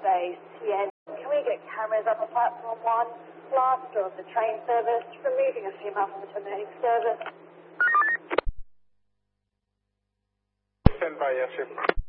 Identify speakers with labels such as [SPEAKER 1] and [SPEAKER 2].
[SPEAKER 1] base, yeah. Can we get cameras up on platform 1? Last of the train service, removing a female from the terminating service.
[SPEAKER 2] Stand by, yes, ship.